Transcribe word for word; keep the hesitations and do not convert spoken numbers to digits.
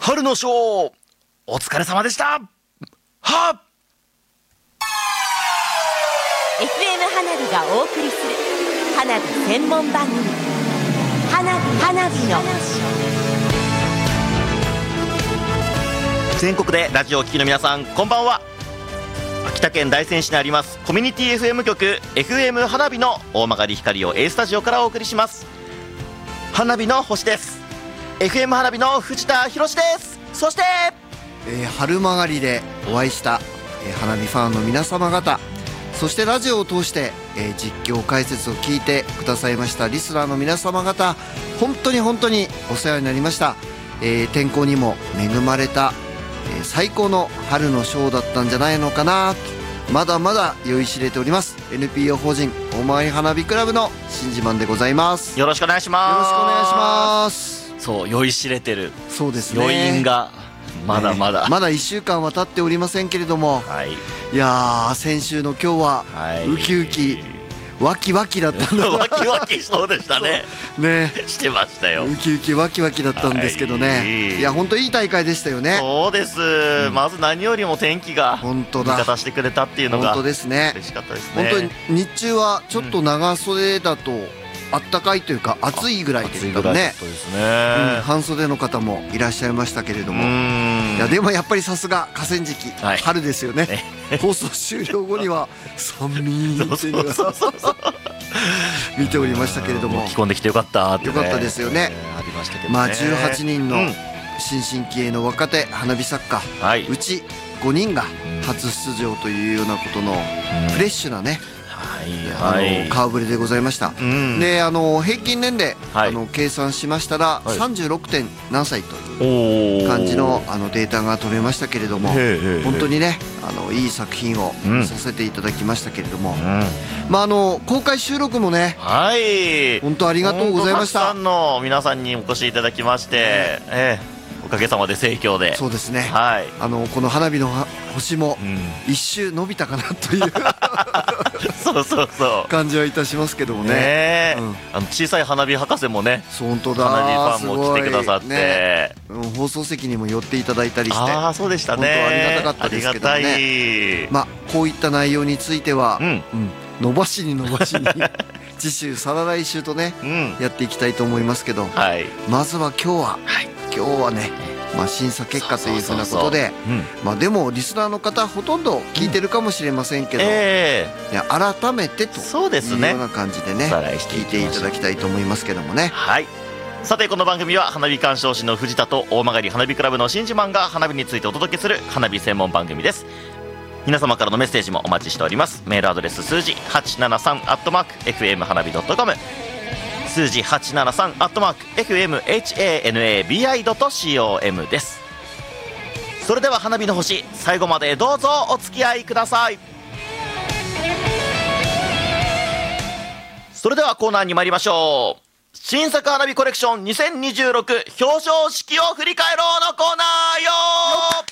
春のショーお疲れ様でした。はエフエム 花火がお送りする花火専門番組、花火花火の全国でラジオを聴きの皆さん、こんばんは。秋田県大仙市にありますコミュニティ エフエム 局 エフエム 花火の大曲光を A スタジオからお送りします。花火の星です。 エフエム 花火の藤田博です。そして、 えー、春曲がりでお会いした、えー、花火ファンの皆様方、そしてラジオを通して、えー、実況解説を聞いてくださいましたリスナーの皆様方、本当に本当にお世話になりました。えー、天候にも恵まれた、えー、最高の春のショーだったんじゃないのかなと、まだまだ酔いしれております。 エヌピーオー 法人大曲花火クラブの新自慢でございます。 よろしくお願いします。 よろしくお願いします。 そう、酔いしれてる。 そうですね、 余韻がまだまだ、 ね、まだいっしゅうかんは経っておりませんけれども、 はい、 いやー、先週の今日は、はい、ウキウキワキワキだったんだワキワキそうでしたねねしてましたよ。 ウキウキワキワキだったんですけどね、はい、いや本当いい大会でしたよね。 そうです、うん、まず何よりも天気が本当だ味方してくれたっていうのが本当ですね。 嬉しかったですね。 本当に日中はちょっと長袖だと、うん、あったかいというか暑いぐらいでしたもんね。 暑いぐらいですね、 うん、半袖の方もいらっしゃいましたけれども、いやでもやっぱりさすが河川敷、はい、春ですよね。放送終了後には寒いっていうのが見ておりましたけれども、 着込んできてよかったって、ね、 よかったですよね、 えー、ありましたけどね。 まあじゅうはちにんの新進気鋭の若手花火作家、はい、うちごにんが初出場というようなことのフレッシュなね、はい、あの顔ぶれでございました、うん、であの平均年齢、はい、あの計算しましたら、はい、さんじゅうろくてん何歳という感じ の, あのデータが取れましたけれども、本当にねあのいい作品を見させていただきましたけれども、うん、まあ、あの公開収録もね、はい、本当ありがとうございました。 たくさんの皆さんにお越しいただきまして、えええおかげさまで盛況で、 そうですね、 はい、 あのこの花火の星も一周伸びたかなという、うん、 そうそうそう感じはいたしますけどもね、 ね、うん、あの小さい花火博士もね、 本当だ、 花火ファンも来てくださって、ね、 うん、放送席にも寄っていただいたりして、 ああそうでしたね、 本当ありがたかったですけどね。まあこういった内容については、うんうん、伸ばしに伸ばしに次週再来週とね、うん、やっていきたいと思いますけど、はい、まずは今日は、はい、今日はね、まあ、審査結果というふうなことで、まあでもリスナーの方ほとんど聞いてるかもしれませんけど、うん、えー、いや改めてというような感じでね、聞いていただきたいと思いますけどもね。 はい、さてこの番組は花火鑑賞士の藤田と大曲花火クラブの新自慢が花火についてお届けする花火専門番組です。皆様からのメッセージもお待ちしております。メールアドレス数字はちななさんアットマーク エフエム 花火 ドットコム、 数字はちななさんアットマーク エフエム ハナビ ドットコム です。それでは花火の星、最後までどうぞお付き合いください。それではコーナーに参りましょう。新作花火コレクションにせんにじゅうろく表彰式を振り返ろうのコーナーよー。